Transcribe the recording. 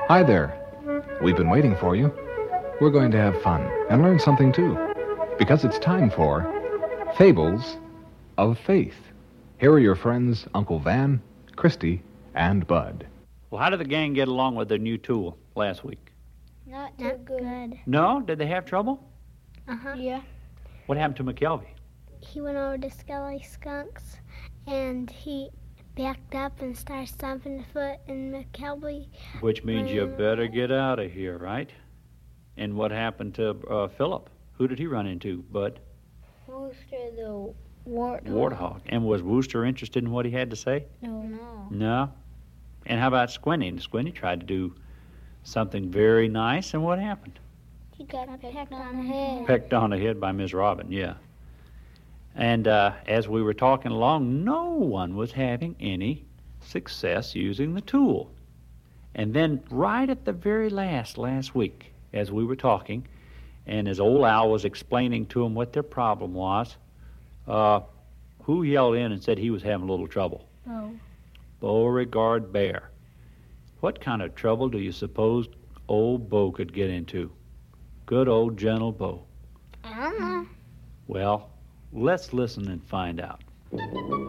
Hi there. We've been waiting for you. We're going to have fun and learn something too, because it's time for Fables of Faith. Here are your friends, Uncle Van, Christy, and Bud. Well, how did the gang get along with their new tool last week? Not too good. No? Did they have trouble? Uh-huh. Yeah. What happened to McKelvey? He went over to Skelly Skunk's, and he backed up and started stomping the foot in McKelvey. Which means you better get out of here, right? And what happened to Philip? Who did he run into, Bud? Wooster the warthog. Warthog. And was Wooster interested in what he had to say? No. No? And how about Squinty? Squinty tried to do something very nice, and what happened? He got pecked on the head. Pecked on the head by Miss Robin, yeah. And as we were talking along, no one was having any success using the tool. And then right at the very last week, as we were talking, and as old Al was explaining to them what their problem was, who yelled in and said he was having a little trouble? Oh. Beauregard Bear. What kind of trouble do you suppose old Bo could get into? Good old gentle Bo. I don't know. Well, let's listen and find out.